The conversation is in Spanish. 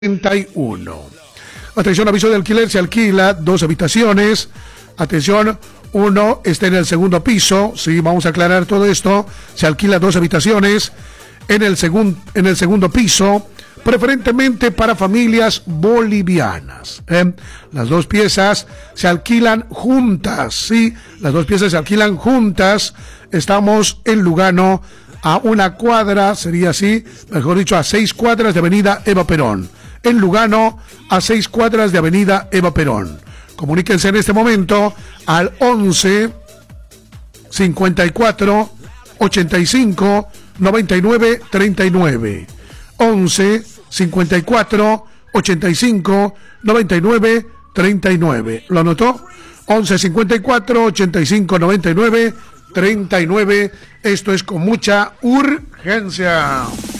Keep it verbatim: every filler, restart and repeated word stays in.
treinta y uno. Atención, aviso de alquiler, se alquila dos habitaciones. Atención, uno está en el segundo piso. Sí, vamos a aclarar todo esto. Se alquila dos habitaciones en el, segun, en el segundo piso, preferentemente para familias bolivianas. ¿eh? Las dos piezas se alquilan juntas. Sí, las dos piezas se alquilan juntas. Estamos en Lugano, a una cuadra, sería así, mejor dicho, a seis cuadras de avenida Eva Perón. En Lugano, a seis cuadras de avenida Eva Perón. Comuníquense en este momento al once cincuenta y cuatro ochenta y cinco noventa y nueve treinta y nueve. once cincuenta y cuatro ochenta y cinco noventa y nueve treinta y nueve. ¿Lo anotó? once cincuenta y cuatro ochenta y cinco noventa y nueve treinta y nueve. Esto es con mucha urgencia.